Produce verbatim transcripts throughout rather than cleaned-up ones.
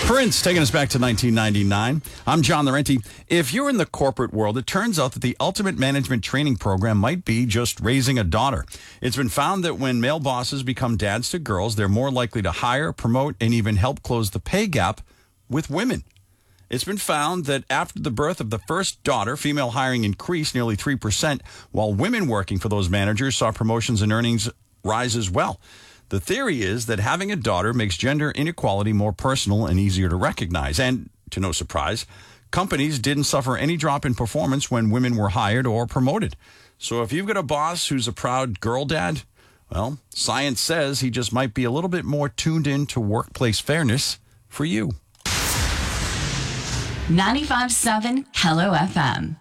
Prince, taking us back to nineteen ninety-nine. I'm John Laurenti. If you're in the corporate world, it turns out that the ultimate management training program might be just raising a daughter. It's been found that when male bosses become dads to girls, they're more likely to hire, promote, and even help close the pay gap with women. It's been found that after the birth of the first daughter, female hiring increased nearly three percent, while women working for those managers saw promotions and earnings rise as well. The theory is that having a daughter makes gender inequality more personal and easier to recognize. And, to no surprise, companies didn't suffer any drop in performance when women were hired or promoted. So if you've got a boss who's a proud girl dad, well, science says he just might be a little bit more tuned in to workplace fairness for you. ninety-five point seven Hello F M.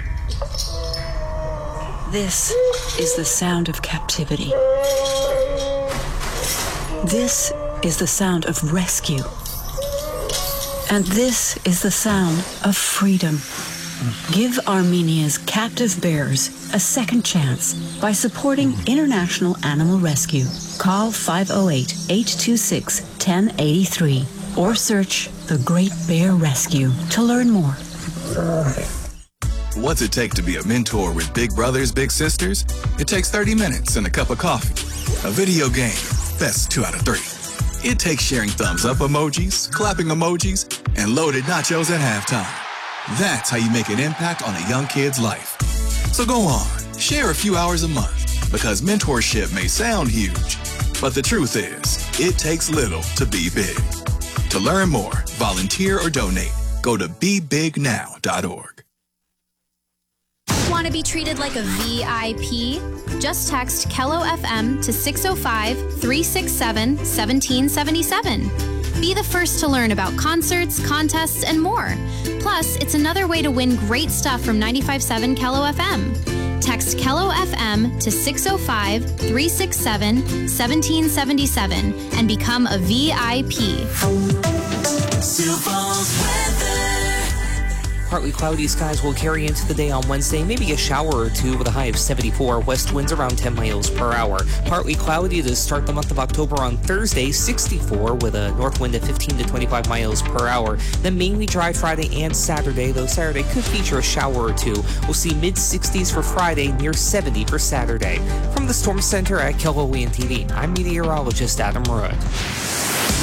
This is the sound of captivity. This is the sound of rescue. And this is the sound of freedom. Give Armenia's captive bears a second chance by supporting International Animal Rescue. Call five oh eight, eight two six, one oh eight three or search The Great Bear Rescue to learn more. What's it take to be a mentor with big brothers, big sisters? It takes thirty minutes and a cup of coffee. A video game, that's two out of three. It takes sharing thumbs up emojis, clapping emojis, and loaded nachos at halftime. That's how you make an impact on a young kid's life. So go on, share a few hours a month, because mentorship may sound huge, but the truth is, it takes little to be big. To learn more, volunteer or donate, go to be big now dot org. Want to be treated like a V I P? Just text Kello F M to six oh five, three six seven, one seven seven seven. Be the first to learn about concerts, contests, and more. Plus, it's another way to win great stuff from ninety-five point seven Kello F M. Text Kello F M to six oh five, three six seven, one seven seven seven and become a V I P. Partly cloudy skies will carry into the day on Wednesday, maybe a shower or two with a high of seventy-four, west winds around ten miles per hour. Partly cloudy to start the month of October on Thursday, sixty-four with a north wind of fifteen to twenty-five miles per hour. Then mainly dry Friday and Saturday, though Saturday could feature a shower or two. We'll see mid sixties for Friday, near seventy for Saturday. From the Storm Center at Kello E N T V, I'm meteorologist Adam Rudd.